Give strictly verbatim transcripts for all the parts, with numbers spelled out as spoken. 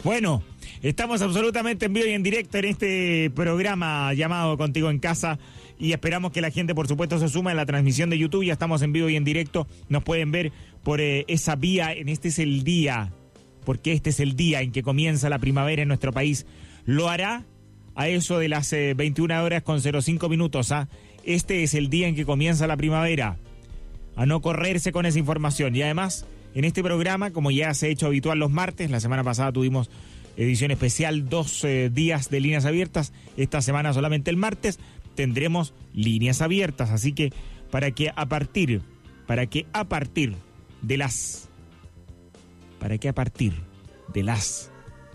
Bueno, estamos absolutamente en vivo y en directo en este programa llamado Contigo en Casa y esperamos que la gente, por supuesto, se suma en la transmisión de YouTube. Ya estamos en vivo y en directo. Nos pueden ver por eh, esa vía. En este es el día, porque este es el día en que comienza la primavera en nuestro país. Lo hará a eso de las eh, veintiuna horas con cero cinco minutos. ¿ah? Este es el día en que comienza la primavera. A no correrse con esa información. Y además, en este programa, como ya se ha hecho habitual los martes, la semana pasada tuvimos edición especial, dos eh, días de líneas abiertas. Esta semana solamente el martes tendremos líneas abiertas. Así que para que a partir, para que a partir de las, para que a partir de las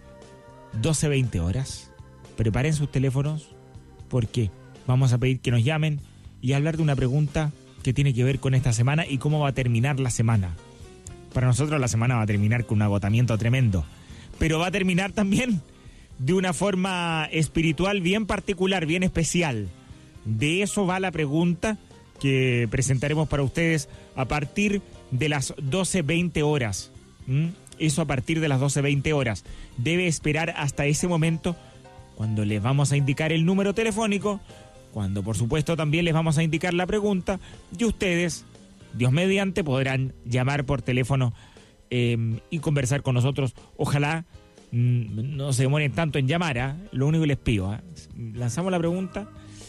doce veinte horas, preparen sus teléfonos porque vamos a pedir que nos llamen y hablar de una pregunta que tiene que ver con esta semana y cómo va a terminar la semana. Para nosotros la semana va a terminar con un agotamiento tremendo, pero va a terminar también de una forma espiritual bien particular, bien especial. De eso va la pregunta que presentaremos para ustedes a partir de las doce veinte horas. ¿Mm? Eso a partir de las doce veinte horas. Debe esperar hasta ese momento cuando les vamos a indicar el número telefónico, cuando por supuesto también les vamos a indicar la pregunta y ustedes, Dios mediante, podrán llamar por teléfono eh, y conversar con nosotros. Ojalá mmm, no se demoren tanto en llamar, ¿eh? Lo único que les pido, ¿eh? Lanzamos la pregunta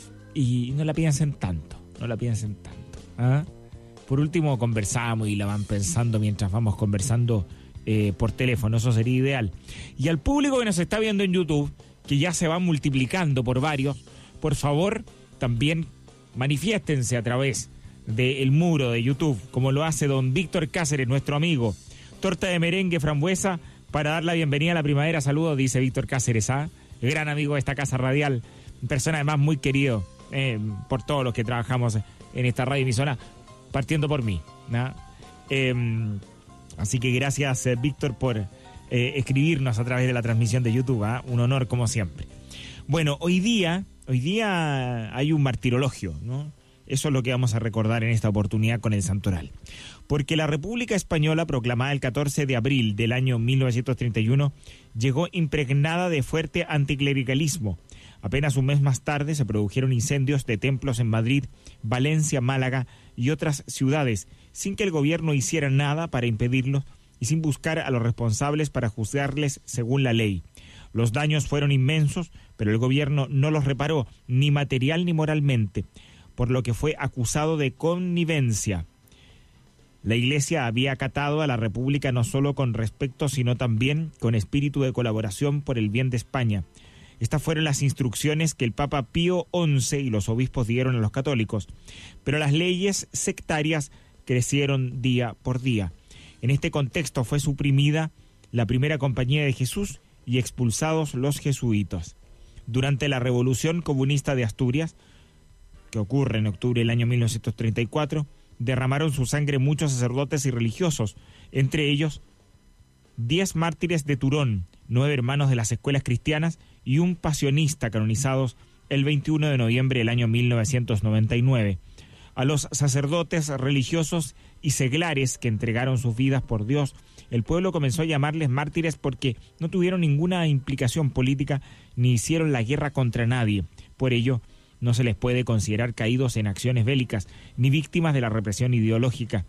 y no la piensen tanto, no la piensen tanto. ¿eh? Por último, conversamos y la van pensando mientras vamos conversando eh, por teléfono, eso sería ideal. Y al público que nos está viendo en YouTube, que ya se va multiplicando por varios, por favor, también manifiéstense a través del muro de YouTube, como lo hace don Víctor Cáceres, nuestro amigo. Torta de merengue frambuesa para dar la bienvenida a la primavera. Saludos, dice Víctor Cáceres, ¿ah? El gran amigo de esta casa radial, persona además muy querido eh, por todos los que trabajamos en esta radio emisora, partiendo por mí, ¿no? Eh, así que gracias, eh, Víctor, por eh, escribirnos a través de la transmisión de YouTube, ¿ah? Un honor como siempre. Bueno, hoy día, hoy día hay un martirologio, ¿no? Eso es lo que vamos a recordar en esta oportunidad con el Santoral. Porque la República Española, proclamada el catorce de abril del año mil novecientos treinta y uno, llegó impregnada de fuerte anticlericalismo. Apenas un mes más tarde se produjeron incendios de templos en Madrid, Valencia, Málaga y otras ciudades, sin que el gobierno hiciera nada para impedirlos y sin buscar a los responsables para juzgarles según la ley. Los daños fueron inmensos, pero el gobierno no los reparó, ni material ni moralmente, por lo que fue acusado de connivencia. La Iglesia había acatado a la República no solo con respeto, sino también con espíritu de colaboración por el bien de España. Estas fueron las instrucciones que el Papa Pío once y los obispos dieron a los católicos, pero las leyes sectarias crecieron día por día. En este contexto fue suprimida la primera Compañía de Jesús y expulsados los jesuitas. Durante la Revolución Comunista de Asturias, que ocurre en octubre del año mil novecientos treinta y cuatro, derramaron su sangre muchos sacerdotes y religiosos, entre ellos diez mártires de Turón, nueve hermanos de las escuelas cristianas y un pasionista canonizados el veintiuno de noviembre del año mil novecientos noventa y nueve. A los sacerdotes religiosos y seglares que entregaron sus vidas por Dios, el pueblo comenzó a llamarles mártires porque no tuvieron ninguna implicación política ni hicieron la guerra contra nadie. Por ello, no se les puede considerar caídos en acciones bélicas ni víctimas de la represión ideológica.